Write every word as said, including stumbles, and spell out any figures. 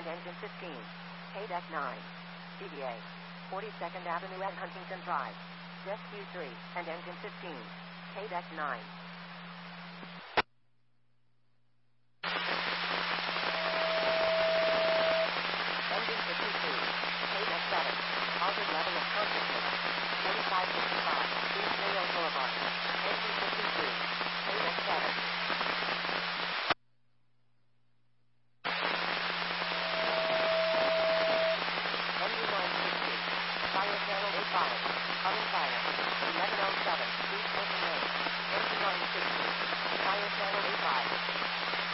and engine fifteen. K deck nine. D V A. forty-second Avenue at Huntington Drive. Jet Q three and engine fifteen. K deck nine.